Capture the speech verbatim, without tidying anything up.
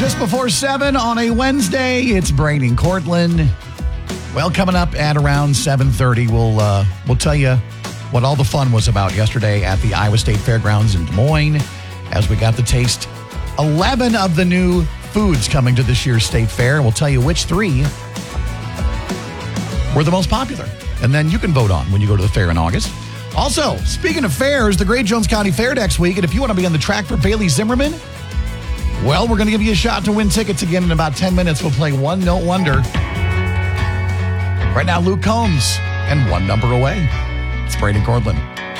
Just before seven on a Wednesday, it's Brady and Cortland. Well, coming up at around seven thirty, we'll uh, we'll tell you what all the fun was about yesterday at the Iowa State Fairgrounds in Des Moines, as we got to taste eleven of the new foods coming to this year's State Fair. And we'll tell you which three were the most popular. And then you can vote on when you go to the fair in August. Also, speaking of fairs, the Great Jones County Fair next week. And if you want to be on the track for Bailey Zimmerman, well, we're going to give you a shot to win tickets again in about ten minutes. We'll play One Note Wonder. Right now, Luke Combs and One Number Away. It's Brady and Cortland.